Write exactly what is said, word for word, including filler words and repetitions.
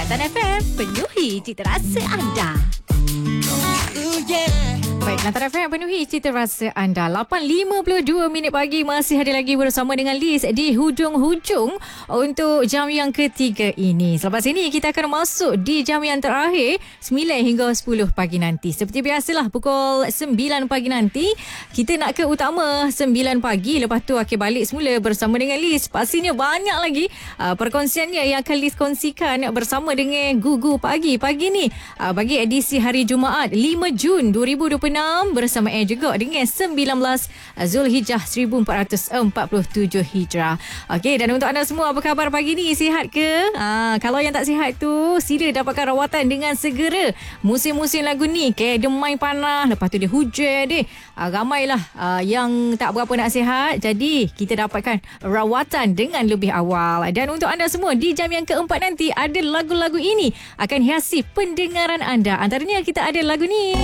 Kelantan F M, penuhi cita rasa anda. Baik, Kelantan F M penuhi cita rasa anda. lapan lima puluh dua minit pagi, masih ada lagi bersama dengan Liz di hujung-hujung untuk jam yang ketiga ini. Selepas ini kita akan masuk di jam yang terakhir, sembilan hingga sepuluh pagi nanti. Seperti biasalah, pukul sembilan pagi nanti kita nak ke utama sembilan pagi. Lepas tu akan balik semula bersama dengan Liz. Pastinya banyak lagi uh, perkongsiannya yang akan Liz kongsikan bersama dengan Gugu Pagi. Pagi ni uh, bagi edisi hari Jumaat lima Jun dua ribu dua puluh enam bersama Air juga dengan sembilan belas Zulhijjah seribu empat ratus empat puluh tujuh Hijrah. Okey, dan untuk anda semua, apa khabar pagi ni? Sihat ke? Ha, kalau yang tak sihat tu, sila dapatkan rawatan dengan segera. Musim-musim lagu ni kayak demai panas, lepas tu dia hujan deh. Ha, ramailah ha, yang tak berapa nak sihat. Jadi kita dapatkan rawatan dengan lebih awal. Dan untuk anda semua, di jam yang keempat nanti ada lagu-lagu ini akan hiasi pendengaran anda. Antaranya kita ada lagu ni.